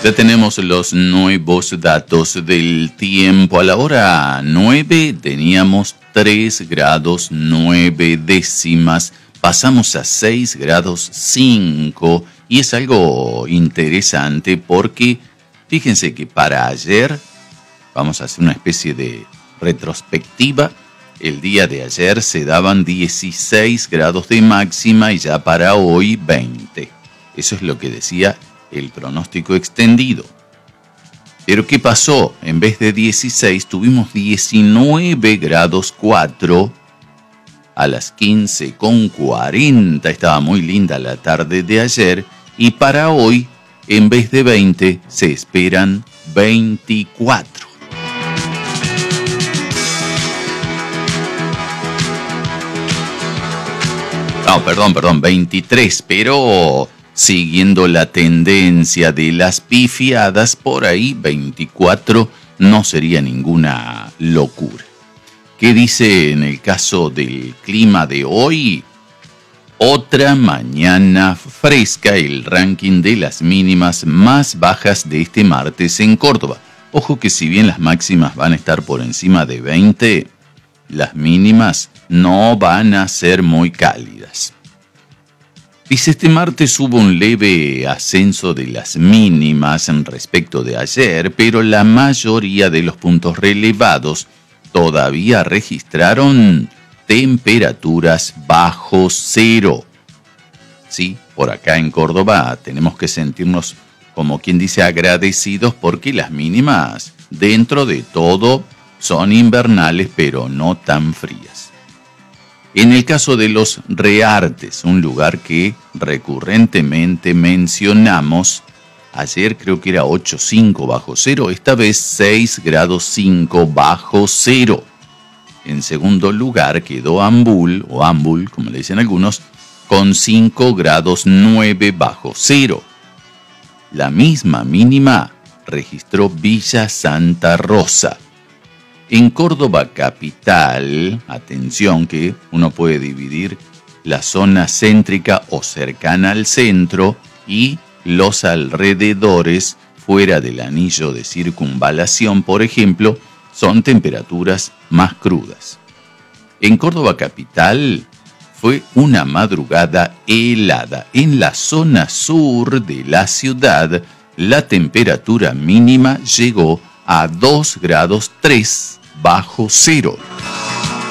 Ya tenemos los nuevos datos del tiempo. A la hora 9 teníamos 3 grados 9 décimas. Pasamos a 6 grados 5 y es algo interesante porque fíjense que para ayer, vamos a hacer una especie de retrospectiva, el día de ayer se daban 16 grados de máxima y ya para hoy 20. Eso es lo que decía el pronóstico extendido. Pero ¿qué pasó? En vez de 16 tuvimos 19 grados 4 a las 15:40. Estaba muy linda la tarde de ayer y para hoy en vez de 20 se esperan 24. No, perdón, 23, pero siguiendo la tendencia de las pifiadas, por ahí 24 no sería ninguna locura. ¿Qué dice en el caso del clima de hoy? Otra mañana fresca, el ranking de las mínimas más bajas de este martes en Córdoba. Ojo que si bien las máximas van a estar por encima de 20, las mínimas no van a ser muy cálidas. Dice, este martes hubo un leve ascenso de las mínimas en respecto de ayer, pero la mayoría de los puntos relevados todavía registraron temperaturas bajo cero. Sí, por acá en Córdoba tenemos que sentirnos, como quien dice, agradecidos porque las mínimas, dentro de todo, son invernales, pero no tan frías. En el caso de los Reartes, un lugar que recurrentemente mencionamos, ayer creo que era 8,5 bajo cero, esta vez 6 grados 5 bajo cero. En segundo lugar quedó Ambul, o Ambul, como le dicen algunos, con 5 grados 9 bajo cero. La misma mínima registró Villa Santa Rosa. En Córdoba capital, atención que uno puede dividir la zona céntrica o cercana al centro y los alrededores, fuera del anillo de circunvalación, por ejemplo, son temperaturas más crudas. En Córdoba capital fue una madrugada helada. En la zona sur de la ciudad, la temperatura mínima llegó a 2 grados 3 bajo cero.